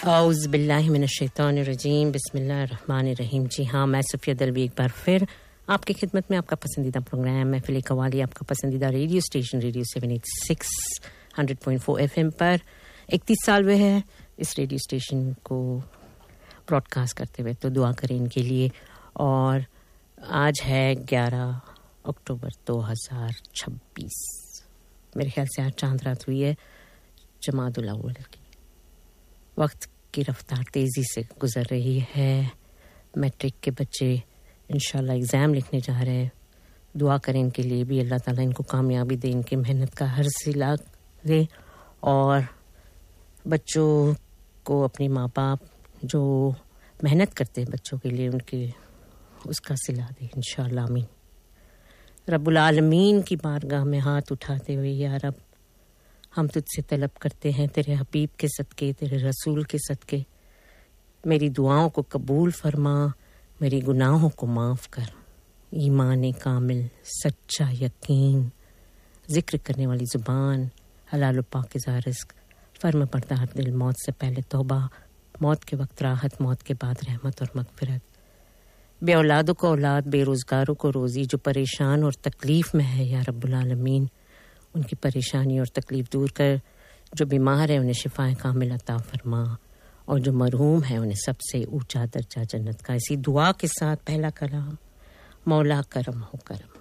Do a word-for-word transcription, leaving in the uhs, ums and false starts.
اعوذ باللہ من الشیطان الرجیم بسم اللہ الرحمن الرحیم. جی ہاں، میں صفیہ دلوی ایک بار پھر آپ کی خدمت میں. آپ کا پسندیدہ پروگرام محفل قوالی، آپ کا پسندیدہ radio station radio seven eight six hundred point four F M پر اکتیس سال ہوئے ہے اس ریڈیو اسٹیشن کو براڈ کاسٹ کرتے ہوئے. تو دعا کریں ان کے لیے. اور آج ہے گیارہ اکتوبر دو ہزار چھبیس. میرے خیال سے آج چاند رات ہوئی ہے جمادی الاول کی. وقت کی رفتار تیزی سے گزر رہی ہے. میٹرک کے بچے انشاءاللہ ایگزام لکھنے جا رہے ہیں. دعا کریں ان کے لیے بھی، اللہ تعالیٰ ان کو کامیابی دے، ان کی محنت کا ہر صلہ دے. اور بچوں کو اپنے ماں باپ جو محنت کرتے ہیں بچوں کے لیے، ان کے اس کا صلہ دے انشاءاللہ. آمین. رب العالمین کی بارگاہ میں ہاتھ اٹھاتے ہوئے، یا رب ہم تجھ سے طلب کرتے ہیں تیرے حبیب کے صدقے، تیرے رسول کے صدقے، میری دعاؤں کو قبول فرما، میری گناہوں کو معاف کر. ایمان کامل، سچا یقین، ذکر کرنے والی زبان، حلال و پاکیزہ رزق، فرم بردار دل، موت سے پہلے توبہ، موت کے وقت راحت، موت کے بعد رحمت اور مغفرت. بے اولادوں کو اولاد، بے روزگاروں کو روزی، جو پریشان اور تکلیف میں ہے یا رب العالمین ان کی پریشانی اور تکلیف دور کر. جو بیمار ہے انہیں شفائے کامل عطا فرما، اور جو مرحوم ہے انہیں سب سے اونچا درجہ جنت کا. اسی دعا کے ساتھ پہلا کلام، مولا کرم ہو کرم.